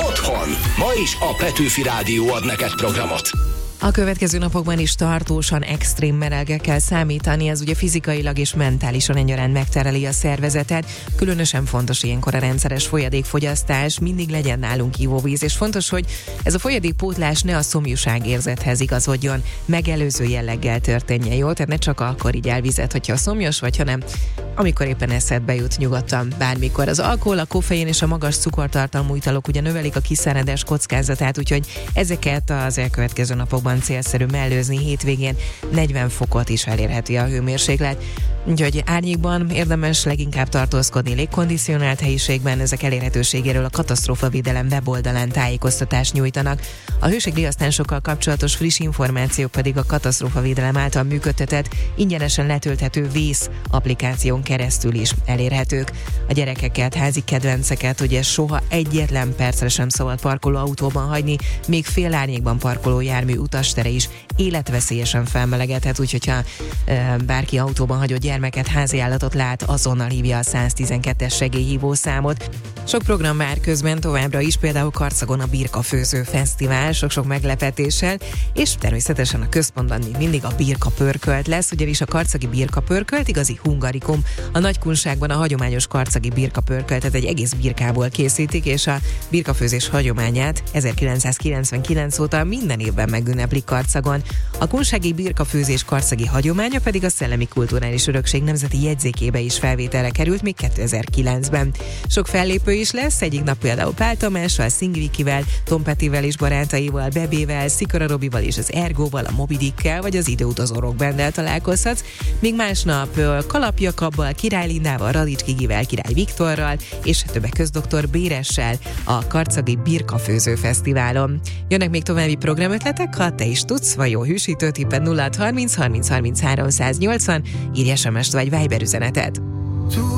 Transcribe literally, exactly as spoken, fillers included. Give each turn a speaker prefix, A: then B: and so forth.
A: Otthon. Ma is a Petőfi Rádió ad neked programot.
B: A következő napokban is tartósan extrém melegre kell számítani, ez ugye fizikailag és mentálisan egyaránt megtereli a szervezetet. Különösen fontos ilyenkor a rendszeres folyadékfogyasztás, mindig legyen nálunk ivóvíz, és fontos, hogy ez a folyadékpótlás ne a szomjúság érzethez igazodjon, megelőző jelleggel történjen, jó? Tehát ne csak akkor így elvizet, hogyha szomjas vagy, hanem amikor éppen eszedbe jut, nyugodtan bármikor. Az alkohol, a koffein és a magas cukortartalmú italok ugye növelik a kiszáradás kockázatát, úgyhogy ezeket az elkövetkező napokban célszerű mellőzni, hétvégén negyven fokot is elérheti a hőmérséklet. Úgyhogy árnyékban érdemes leginkább tartózkodni légkondicionált helyiségben, ezek elérhetőségéről a katasztrófavédelem weboldalán tájékoztatást nyújtanak. A hőségriasztásokkal kapcsolatos friss információk pedig a katasztrófavédelem által működtetett, ingyenesen letölthető vész applikáción keresztül is elérhetők. A gyerekeket, házi kedvenceket ugye soha egyetlen percre sem szabad parkoló autóban hagyni, még fél árnyékban parkoló jármű utastere is életveszélyesen felmelegedhet, úgyhogy ha e, bárki autóban hagyott gyermeket, háziállatot lát, azonnal hívja a száztizenkettes segélyhívó számot. Sok program vár közben továbbra is, például Karcagon a Birkafőző Fesztivál, sok-sok meglepetéssel, és természetesen a központban mindig a birkapörkölt lesz, ugyanis a karcagi birkapörkölt igazi hungarikum. A Nagykunságban a hagyományos karcagi birkapörköltet egy egész birkából készítik, és a birkafőzés hagyományát ezerkilencszázkilencvenkilenc óta minden évben megünneplik Karcagon. A kunsági birkafőzés karcagi hagyománya pedig a Szellemi Kulturális Örökség nemzeti jegyzékébe is felvételre került még kétezer-kilencben. Sok fellépő is lesz, egyik nap például Pál Tamással, Szing Vikivel, Tom Petivel és barátaival, Bebével, Szikora Robival és az Ergóval, a Moby Dickkel vagy az Időutazó Rock Banddel találkozhatsz, míg másnap Kalap Jakabbal, Király Lindával, Radics Gigivel, Király Viktorral és többek között doktor Béressel a Karcagi Birkafőző Fesztiválon. Jönnek még további programötletek, ha te is tudsz, vagy jó hűsítő tipped nulla harminc harminc harminchárom száznyolcvan, írj es em est vagy Viber üzenetet.